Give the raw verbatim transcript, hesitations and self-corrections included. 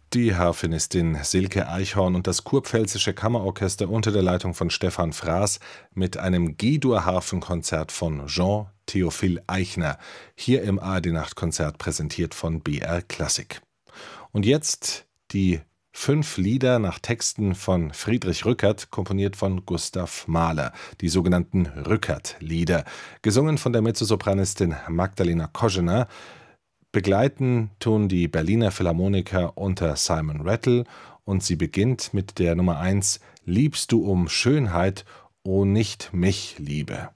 Die Harfenistin Silke Eichhorn und das Kurpfälzische Kammerorchester unter der Leitung von Stefan Fraß mit einem G-Dur-Harfenkonzert von Jean Theophil Eichner, hier im A R D-Nachtkonzert präsentiert von B R Klassik. Und jetzt die fünf Lieder nach Texten von Friedrich Rückert, komponiert von Gustav Mahler, die sogenannten Rückert-Lieder, gesungen von der Mezzosopranistin Magdalena Kožená. Begleiten tun die Berliner Philharmoniker unter Simon Rattle und sie beginnt mit der Nummer eins Liebst du um Schönheit, o nicht mich, Liebe.